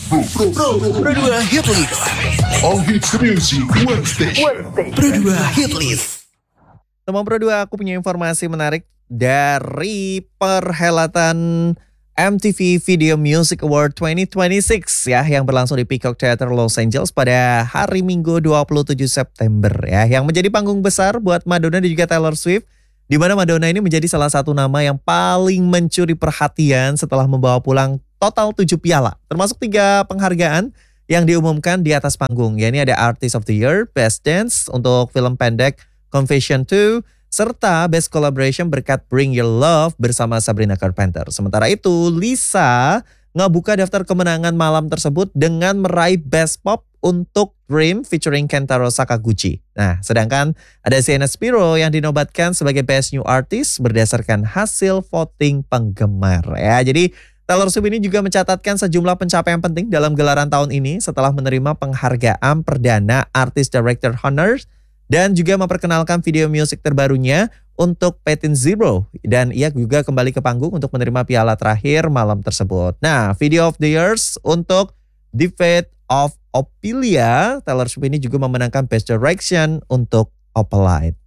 Pro 2 Hit List. All hits music, one station. Pro 2 Hit List. Teman Pro 2, aku punya informasi menarik dari perhelatan MTV Video Music Award 2026 ya, yang berlangsung di Peacock Theater Los Angeles pada hari Minggu 27 September ya, yang menjadi panggung besar buat Madonna dan juga Taylor Swift, di mana Madonna ini menjadi salah satu nama yang paling mencuri perhatian setelah membawa pulang total 7 piala, termasuk 3 penghargaan yang diumumkan di atas panggung. Ya, ini ada Artist of the Year, Best Dance untuk film pendek Confession 2, serta Best Collaboration berkat Bring Your Love bersama Sabrina Carpenter. Sementara itu, Lisa ngebuka daftar kemenangan malam tersebut dengan meraih Best Pop untuk Dream featuring Kentaro Sakaguchi. Nah, sedangkan ada Sienna Spiro yang dinobatkan sebagai Best New Artist berdasarkan hasil voting penggemar. Ya, jadi Taylor Swift ini juga mencatatkan sejumlah pencapaian penting dalam gelaran tahun ini setelah menerima penghargaan perdana Artist Director Honors dan juga memperkenalkan video musik terbarunya untuk Patent Zero. Dan ia juga kembali ke panggung untuk menerima piala terakhir malam tersebut. Nah, Video of the Years untuk The Fate of Ophelia, Taylor Swift ini juga memenangkan Best Direction untuk Opalite.